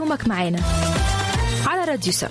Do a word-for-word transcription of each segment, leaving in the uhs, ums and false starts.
يومك معانا على راديو سما.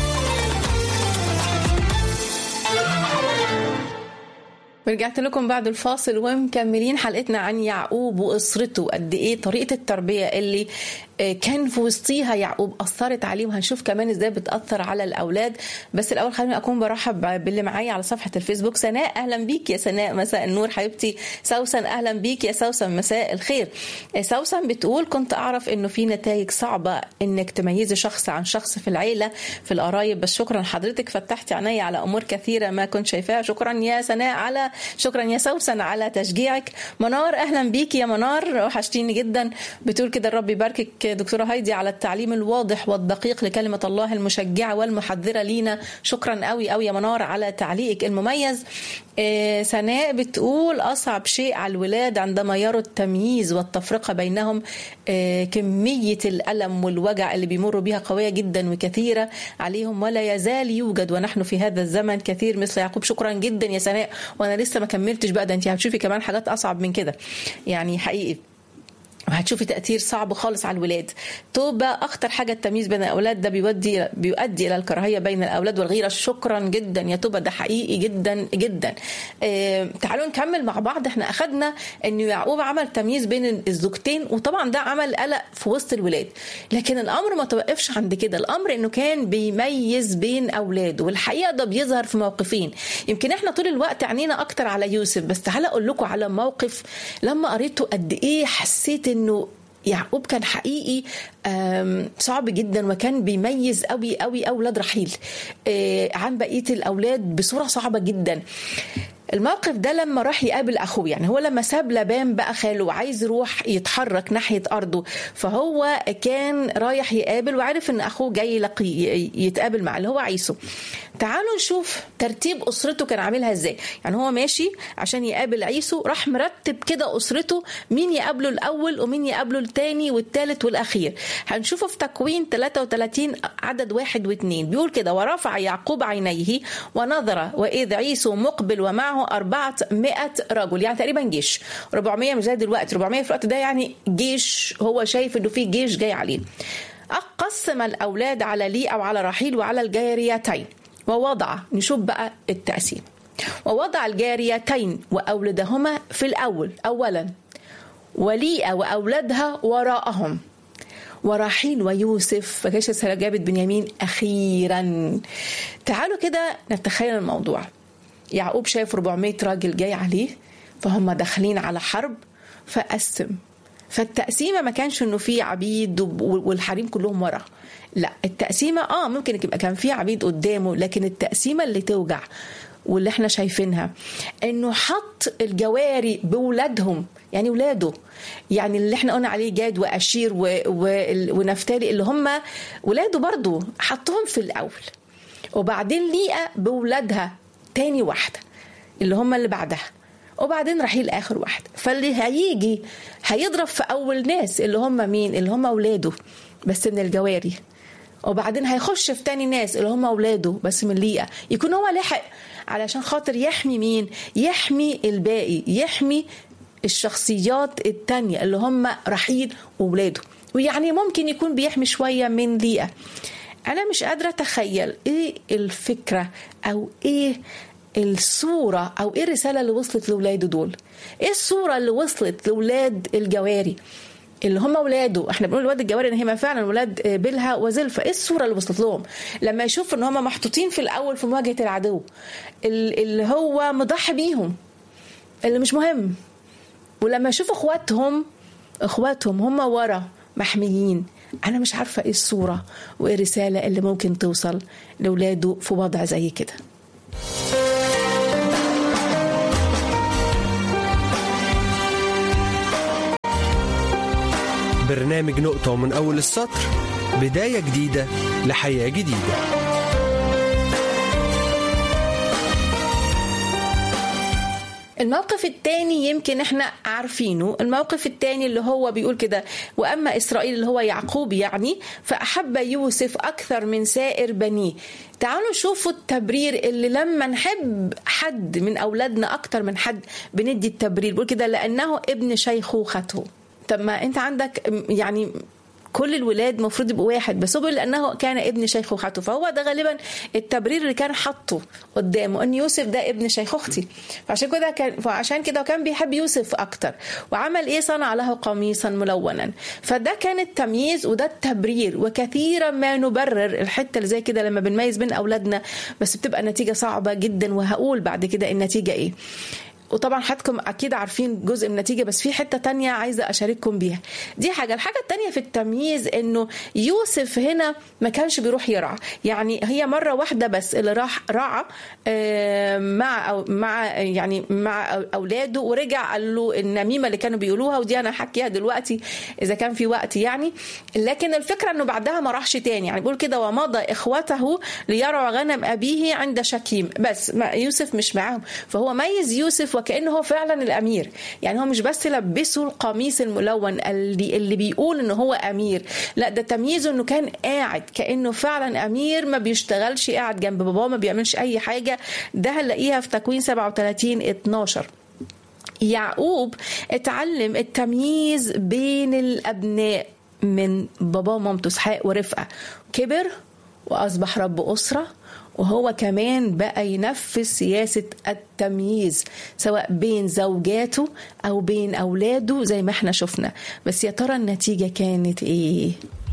ورجعت لكم بعد الفاصل ومكملين حلقتنا عن يعقوب وأسرته. قد ايه طريقة التربية اللي كان في وسطيها يعقوب أثرت عليه، وهنشوف كمان ازاي بتأثر على الأولاد. بس الأول خليني أكون برحب باللي معايا على صفحة الفيسبوك. سناء أهلا بيك يا سناء، مساء النور حبيبتي. سوسن أهلا بيك يا سوسن، مساء الخير. سوسن بتقول كنت أعرف إنه في نتائج صعبة إنك تميزي شخص عن شخص في العيلة في القرايب، بس شكرا حضرتك فتحتي عيني على أمور كثيرة ما كنت شايفاها. شكرا يا سناء على شكرا يا سوسن على تشجيعك. منار أهلا بيك يا منار، وحشتيني جدا. بتقول كده الرب يباركك دكتورة هايدي على التعليم الواضح والدقيق لكلمة الله المشجعة والمحذرة لينا. شكرا قوي قوي يا منار على تعليقك المميز. آه سناء بتقول أصعب شيء على الولاد عندما يروا التمييز والتفرقة بينهم. آه كمية الألم والوجع اللي بيمروا بها قوية جدا وكثيرة عليهم، ولا يزال يوجد ونحن في هذا الزمن كثير مثل يعقوب. شكرا جدا يا سناء، وانا لسه ما كملتش بقى، ده انت هتشوفي كمان حاجات أصعب من كده يعني حقيقي، وهتشوفي تأثير صعب خالص على الولاد. توبة أخطر حاجة التمييز بين الأولاد، ده بيودي بيؤدي إلى الكراهية بين الأولاد والغيرة. شكرا جدا يا توبة، ده حقيقي جدا جدا. آه تعالوا نكمل مع بعض. احنا أخدنا إنه يعقوب عمل تمييز بين الزوجتين، وطبعا ده عمل قلق في وسط الولاد، لكن الأمر ما توقفش عند كده. الأمر إنه كان بيميز بين أولاده، والحقيقة ده بيظهر في موقفين. يمكن احنا طول الوقت عنينا أكتر على يوسف، بس تعالى أقول لكم على موقف لما قريته قد إيه حسيت انه يعقوب كان حقيقي صعب جدا، وكان بيميز قوي قوي اولاد رحيل عن بقيه الاولاد بصوره صعبه جدا. الموقف ده لما راح يقابل أخوه، يعني هو لما ساب لبان بقى خاله وعايز يروح يتحرك ناحية أرضه، فهو كان رايح يقابل وعارف أن أخوه جاي لقي يتقابل معه اللي هو عيسو. تعالوا نشوف ترتيب أسرته كان عاملها إزاي. يعني هو ماشي عشان يقابل عيسو، راح مرتب كده أسرته مين يقابله الأول ومين يقابله التاني والتالت والأخير. هنشوفه في تكوين ثلاثة وثلاثين عدد واحد واثنين. بيقول كده: ورفع يعقوب عينيه ونظر وإذ عيسو مقبل ومعه أربعة مئة رجل، يعني تقريبا جيش. أربعمئة مش زي دلوقتي، أربعمئة في الوقت ده يعني جيش، هو شايف إنه في جيش جاي عليه. قسم الأولاد على لي أو على رحيل وعلى الجاريتين ووضع، نشوف بقى التقسيم. ووضع الجاريتين وأولادهما في الأول أولا، وليئة وأولادها وراءهم، ورحيل ويوسف فكاش جابت بنيامين أخيرا. تعالوا كده نتخيل الموضوع. يعقوب شايف أربعمئة راجل جاي عليه، فهم داخلين على حرب، فقسم. فالتقسيمة ما كانش انه في عبيد والحريم كلهم ورا، لا، التقسيمة اه ممكن يبقى كان في عبيد قدامه، لكن التقسيمة اللي توجع واللي احنا شايفينها انه حط الجواري بولادهم، يعني ولاده، يعني اللي احنا قلنا عليه جاد واشير و... و... ونفتالي اللي هم ولاده برضو، حطهم في الاول، وبعدين ليئة بولادها تاني واحدة اللي هم اللي بعدها، وبعدين رحيل آخر واحدة. فاللي هيجي هيضرب في أول ناس اللي هم مين؟ اللي هم أولاده بس من الجواري، وبعدين هيخش في تاني ناس اللي هم أولاده بس من ليئة، يكون هو لحق علشان خاطر يحمي مين؟ يحمي الباقي، يحمي الشخصيات التانية اللي هم رحيل وولاده، ويعني ممكن يكون بيحمي شوية من ليئة. أنا مش قادرة أتخيل إيه الفكرة أو إيه الصورة أو إيه الرسالة اللي وصلت لولاده دول، إيه الصورة اللي وصلت لولاد الجواري اللي هم ولاده. احنا بنقول ولاد الجواري ان هم فعلا ولاد بلها وزلفة. ايه الصورة اللي وصلت لهم لما يشوف ان هم محطوطين في الاول في مواجهة العدو اللي هو مضحي بيهم اللي مش مهم، ولما يشوف اخواتهم اخواتهم هم ورا محميين. انا مش عارفة ايه الصورة وايه الرسالة اللي ممكن توصل لولاده في وضع زي كده. برنامج نقطة من أول السطر، بداية جديدة لحياة جديدة. الموقف الثاني يمكن احنا عارفينه. الموقف الثاني اللي هو بيقول كده: وأما إسرائيل اللي هو يعقوب يعني فأحب يوسف أكثر من سائر بنيه. تعالوا شوفوا التبرير اللي لما نحب حد من أولادنا أكتر من حد بندي التبرير. بيقول كده: لأنه ابن شيخوخته. طب ما انت عندك يعني كل الولاد مفروض يبقوا واحد، بس هو لأنه كان ابن شيخوخته، فهو ده غالبا التبرير اللي كان حطه قدامه ان يوسف ده ابن شيخوختي. فعشان كده كان فعشان كده كان بيحب يوسف اكتر، وعمل ايه؟ صنع له قميصا ملونا. فده كان التمييز وده التبرير. وكثيرا ما نبرر الحته اللي زي كده لما بنميز بين اولادنا، بس بتبقى النتيجه صعبه جدا، وهقول بعد كده النتيجه ايه. وطبعا حدكم اكيد عارفين جزء من النتيجه، بس في حته تانية عايزه اشارككم بيها. دي حاجه. الحاجه التانية في التمييز انه يوسف هنا ما كانش بيروح يرعى، يعني هي مره واحده بس اللي راح رعى مع أو مع يعني مع اولاده، ورجع قال له النميمه اللي كانوا بيقولوها، ودي انا هحكيها دلوقتي اذا كان في وقت يعني. لكن الفكره انه بعدها ما راحش تاني، يعني بيقول كده ومضى اخوته ليرعوا غنم ابيه عند شكيم، بس يوسف مش معاهم. فهو ميز يوسف وكأنه هو فعلا الأمير، يعني هو مش بس لبسه القميص الملون اللي, اللي بيقول انه هو أمير، لا ده تمييزه انه كان قاعد كأنه فعلا أمير، ما بيشتغلش، قاعد جنب باباه ما بيعملش أي حاجة. ده هنلاقيها في تكوين سبعة وثلاثين اتناشر. يعقوب اتعلم التمييز بين الأبناء من باباه ومامته إسحاق ورفقة، كبر وأصبح رب أسرة، وهو كمان بقى ينفذ سياسة التمييز سواء بين زوجاته أو بين أولاده زي ما احنا شفنا. بس يا ترى النتيجة كانت إيه؟